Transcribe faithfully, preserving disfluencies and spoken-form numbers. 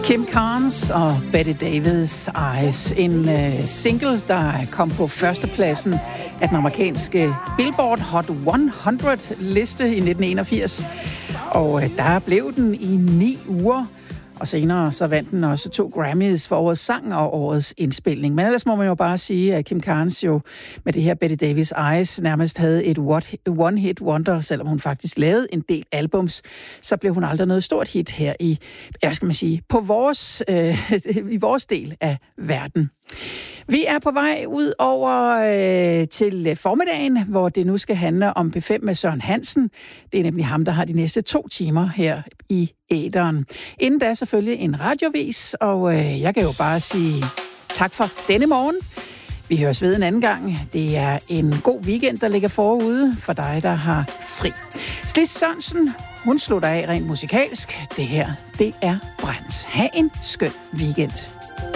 Kim Carnes og Betty Davis Eyes. En uh, single, der kom på førstepladsen af den amerikanske Billboard Hot hundrede-liste i nitten enogfirs. Og uh, der blev den i ni uger. Og senere så vandt den også to Grammys for årets sang og årets indspilning. Men ellers må man jo bare sige, at Kim Carnes jo med det her Betty Davis Eyes nærmest havde et one-hit wonder, selvom hun faktisk lavede en del albums, så blev hun aldrig noget stort hit her i, hvad skal man sige, på vores, øh, i vores del af verden. Vi er på vej ud over øh, til formiddagen, hvor det nu skal handle om P fem med Søren Hansen. Det er nemlig ham, der har de næste to timer her i æteren. Inden da selvfølgelig en radiovis, og øh, jeg kan jo bare sige tak for denne morgen. Vi høres ved en anden gang. Det er en god weekend, der ligger forude for dig, der har fri. Slis Sørensen, hun slutter af rent musikalsk. Det her, det er Brændt. Ha' en skøn weekend.